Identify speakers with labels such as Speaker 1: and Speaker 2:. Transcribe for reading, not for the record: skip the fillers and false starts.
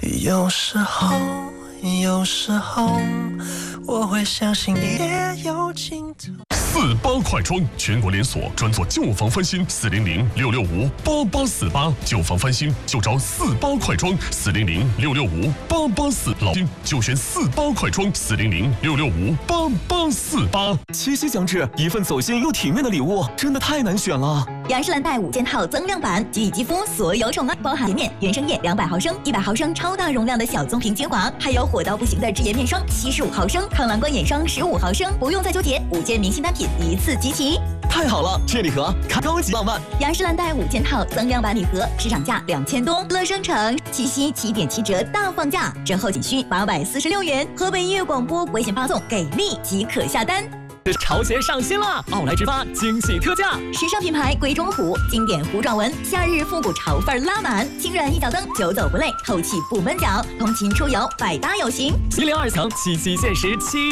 Speaker 1: 有时候，我会相信也有尽头。
Speaker 2: 48快装全国连锁，专做旧房翻新，400-665-8848，旧房翻新就找48快装，400-665-884，老金就选48快装，400-665-8848。
Speaker 3: 七夕将至，一份走心又体面的礼物，真的太难选了。
Speaker 4: 雅诗兰黛5件套增量版，给予肌肤所有宠爱，包含洁面、原生液200毫升、100毫升超大容量的小棕瓶精华，还有火到不行的智颜面霜75毫升、抗蓝光眼霜15毫升，不用再纠结，5件明星单品一次集齐。
Speaker 3: 太好了，这礼盒看高级浪漫。
Speaker 4: 雅诗兰黛5件套增量版礼盒，市场价2000多，乐生城七夕7.7折大放价，折后仅需846元。河北音乐广播微信发送给力即可下单。
Speaker 3: 潮鞋上新了，奥莱直发惊喜特价，
Speaker 4: 时尚品牌贵中虎经典弧状纹，夏日复古潮范拉满，轻软一脚蹬，久走不累，透气不闷脚，通勤出游百搭有型。
Speaker 3: 102层七夕限时7